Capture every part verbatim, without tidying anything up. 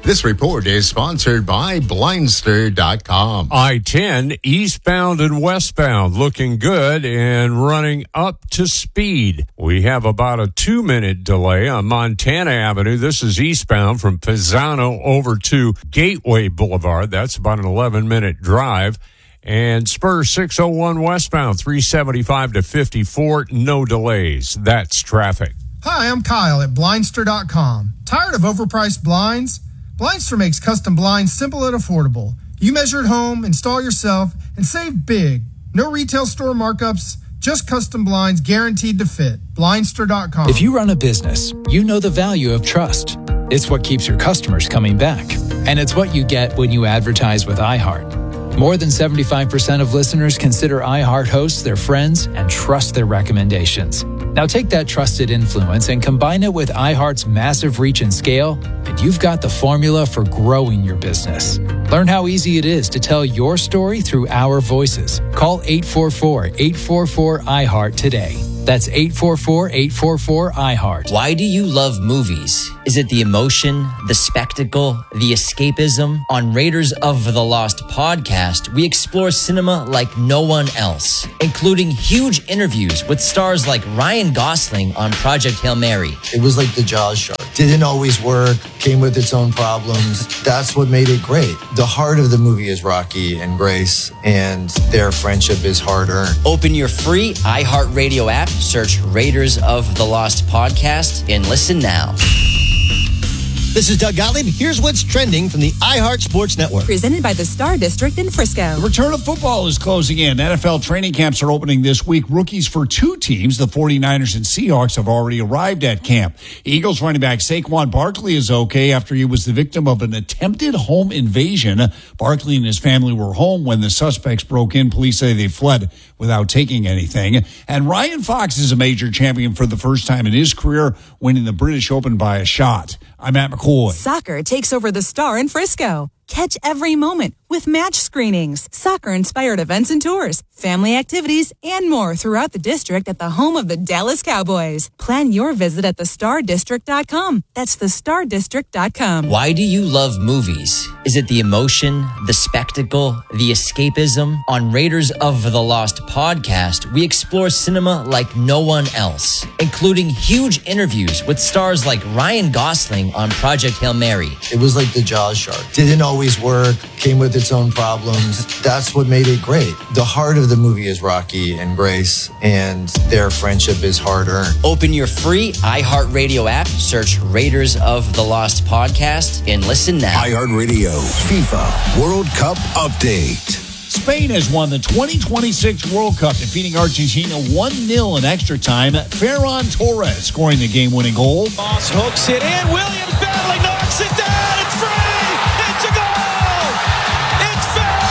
This report is sponsored by Blindster dot com. I ten eastbound and westbound looking good and running up to speed. We have about a two-minute delay on Montana Avenue. This is eastbound from Pisano over to Gateway Boulevard. That's about an eleven-minute drive. And Spur six oh one westbound, three seventy-five to fifty-four, no delays. That's traffic. Hi, I'm Kyle at Blindster dot com. Tired of overpriced blinds? Blindster makes custom blinds simple and affordable. You measure at home, install yourself, and save big. No retail store markups, just custom blinds guaranteed to fit. Blindster dot com. If you run a business, you know the value of trust. It's what keeps your customers coming back. And it's what you get when you advertise with iHeart. More than seventy-five percent of listeners consider iHeart hosts their friends and trust their recommendations. Now take that trusted influence and combine it with iHeart's massive reach and scale, and you've got the formula for growing your business. Learn how easy it is to tell your story through our voices. Call eight four four, eight four four, iHeart today. That's eight four four, eight four four, iHeart. Why do you love movies? Is it the emotion, the spectacle, the escapism? On Raiders of the Lost podcast, we explore cinema like no one else, including huge interviews with stars like Ryan Gosling on Project Hail Mary. It was like the Jaws shark. Didn't always work, came with its own problems. That's what made it great. The heart of the movie is Rocky and Grace, and their friendship is hard-earned. Open your free iHeartRadio app, search Raiders of the Lost podcast, and listen now. This is Doug Gottlieb. Here's what's trending from the iHeart Sports Network. Presented by the Star District in Frisco. The return of football is closing in. N F L training camps are opening this week. Rookies for two teams, the forty-niners and Seahawks, have already arrived at camp. Eagles running back Saquon Barkley is okay after he was the victim of an attempted home invasion. Barkley and his family were home when the suspects broke in. Police say they fled without taking anything. And Ryan Fox is a major champion for the first time in his career, winning the British Open by a shot. I'm Matt McCoy. Soccer takes over the Star in Frisco. Catch every moment with match screenings, soccer-inspired events and tours, family activities, and more throughout the district at the home of the Dallas Cowboys. Plan your visit at the star district dot com. That's the star district dot com. Why do you love movies? Is it the emotion, the spectacle, the escapism? On Raiders of the Lost podcast, we explore cinema like no one else, including huge interviews with stars like Ryan Gosling on Project Hail Mary. It was like the Jaws shark. Didn't always work, came with its own problems. That's what made it great. The heart of the movie is Rocky and Grace, and their friendship is hard-earned. Open your free iHeartRadio app, search Raiders of the Lost podcast, and listen now. iHeartRadio FIFA World Cup Update. Spain has won the twenty twenty-six World Cup, defeating Argentina one nil in extra time. Ferran Torres scoring the game-winning goal. Moss hooks it in. Williams battling, knocks it down. It's free. It's a goal. It's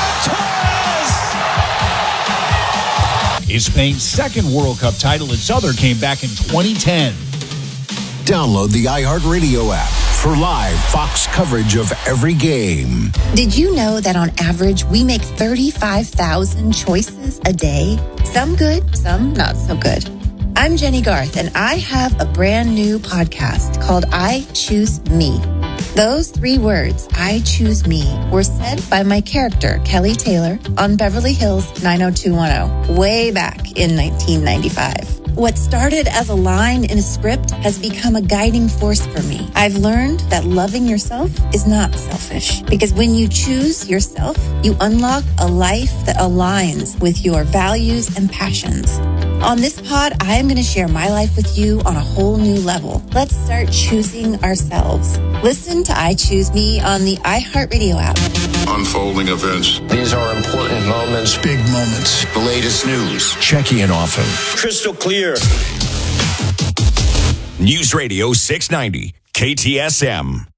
Ferran Torres. Is Spain's second World Cup title. Its other came back in twenty ten. Download the iHeartRadio app for live Fox coverage of every game. Did you know that on average, we make thirty-five thousand choices a day? Some good, some not so good. I'm Jenny Garth, and I have a brand new podcast called I Choose Me. Those three words, I choose me, were said by my character, Kelly Taylor, on Beverly Hills nine oh two one oh, way back in nineteen ninety-five. What started as a line in a script has become a guiding force for me. I've learned that loving yourself is not selfish, because when you choose yourself, you unlock a life that aligns with your values and passions. On this pod, I am going to share my life with you on a whole new level. Let's start choosing ourselves. Listen to I Choose Me on the iHeartRadio app. Unfolding events. These are important moments. Big moments. The latest news. Checking in often. Crystal clear. News Radio six ninety, K T S M.